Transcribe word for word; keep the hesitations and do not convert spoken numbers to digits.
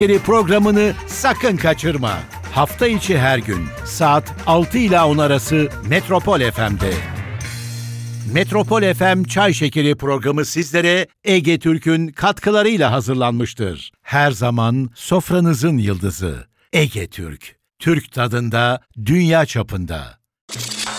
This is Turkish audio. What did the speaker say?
programını sakın kaçırma. Hafta içi her gün saat altı ile on arası Metropol F M'de. Metropol F M Çay Şekeri programı sizlere Ege Türk'ün katkılarıyla hazırlanmıştır. Her zaman sofranızın yıldızı Ege Türk. Türk tadında, dünya çapında.